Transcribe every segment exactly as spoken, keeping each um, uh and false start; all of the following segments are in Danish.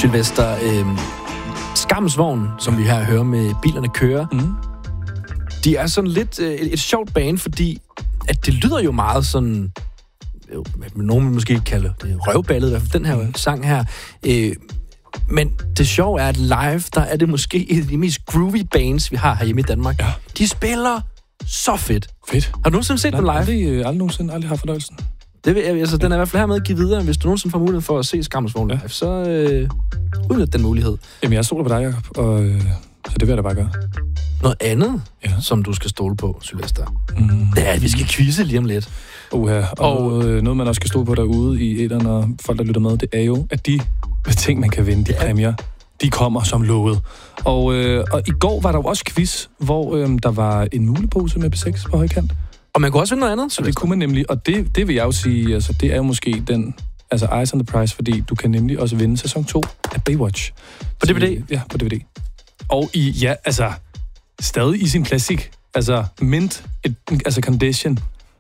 Sylvester, øh, Skamsvogn, som vi her hører med bilerne kører, mm. de er sådan lidt øh, et, et sjovt band, fordi at det lyder jo meget sådan, jo, nogen vil måske kalde det røvballet, i hvert fald den her mm. sang her. Øh, men det sjove er, at live, der er det måske et af de mest groovy bands, vi har herhjemme i Danmark. Ja. De spiller så fedt. Fedt. Har du nogensinde set dem live? Aldrig, aldrig nogensinde, aldrig har fornøjelsen. Det vil jeg, altså, den er i hvert fald hermed at give videre. Hvis du nogensinde får mulighed for at se Skamsvogn live, ja. så øh, udnyt den mulighed. Jamen, jeg stoler på dig, Jacob, og øh, så det vil jeg da bare gøre. Noget andet, ja. som du skal stole på, Sylvester, mm. det er, at vi skal quizze lige om lidt. Uha, og, og øh, noget, man også skal stole på derude i æteren, og folk, der lytter med, det er jo, at de ting, man kan vinde, de ja. præmier, de kommer som lovet. Og, øh, og i går var der jo også quiz, hvor øh, der var en mulepose med B seks på højkant. Og man kunne også vinde noget andet. Så det kunne man nemlig, og det, det vil jeg jo sige, altså det er jo måske den, altså Eyes on the Prize, fordi du kan nemlig også vinde sæson to af Baywatch. På D V D? Ja, på D V D. Og i, ja, altså, stadig i sin klassik, altså mint, et, altså condition.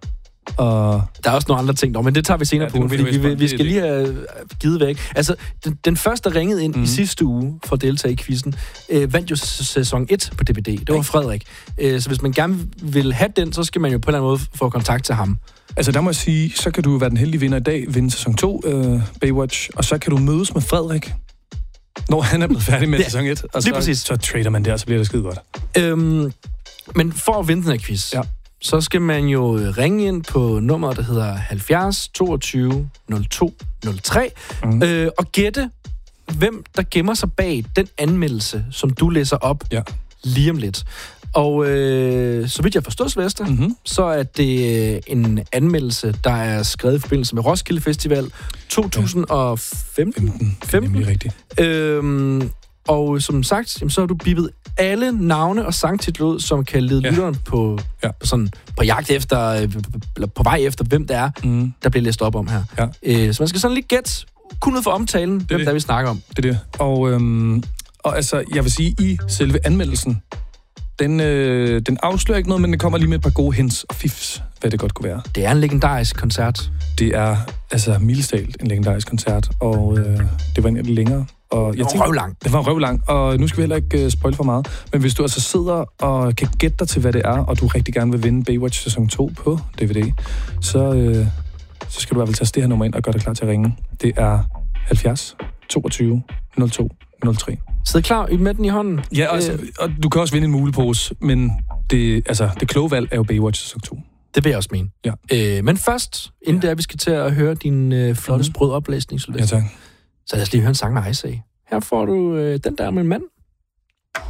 Og der er også nogle andre ting, dog, men det tager vi senere ja, på, fordi vi, vi, vi skal lige have givet væk. Altså, den, den første, der ringede ind mm. i sidste uge for at deltage i quizzen, øh, vandt jo sæson et på D V D. Det var Frederik. Øh, så hvis man gerne vil have den, så skal man jo på en eller anden måde få kontakt til ham. Altså, der må jeg sige, så kan du være den heldige vinder i dag, vinde sæson to, øh, Baywatch, og så kan du mødes med Frederik, når han er blevet færdig med ja, sæson et. Og så, så trader man der, så bliver det skide godt. Øhm, men for at vinde den her quiz, ja. så skal man jo ringe ind på nummeret, der hedder halvfjerds toogtyve nul to nul tre, mm. øh, og gætte, hvem der gemmer sig bag den anmeldelse, som du læser op ja. lige om lidt. Og øh, så vidt jeg forstår, Sylvester, mm-hmm. så er det en anmeldelse, der er skrevet i forbindelse med Roskilde Festival to tusind og femten. femten. femten. Nemlig rigtigt. Øhm, og som sagt, jamen, så har du bippet alle navne og sangtitler ud, som kan lede ja. lytteren på, ja. på, sådan, på jagt efter, eller på vej efter, hvem det er, mm. der bliver læst op om her. Ja. Øh, så man skal sådan lige gætte, kun ud for omtalen, det hvem det. der vi snakker om. Det er det. Og, øhm, og altså, jeg vil sige, i selve anmeldelsen, Den, øh, den afslører ikke noget, men den kommer lige med et par gode hints og fifs, hvad det godt kunne være. Det er en legendarisk koncert. Det er, altså, mildestalt en legendarisk koncert, og øh, det var en af de længere. Og jeg det var tænkte, røvlang. Det var røvlang, og nu skal vi heller ikke uh, spoil for meget. Men hvis du altså sidder og kan gætte dig til, hvad det er, og du rigtig gerne vil vinde Baywatch sæson to på D V D, så, øh, så skal du i hvert fald tage det her nummer ind og gøre dig klar til at ringe. Det er halvfjerds toogtyve nul to nul tre. Sid klar med den i hånden. Ja, altså, og du kan også vinde en mulepose, men det, altså, det kloge valg er jo Baywatch sæson to. Det vil jeg også mene. Ja. Øh, men først, inden ja. det er, vi skal til at høre din øh, flotte sprød oplæsning, ja, tak. Så lad os lige høre en sang med Ice. Her får du øh, den der med en mand.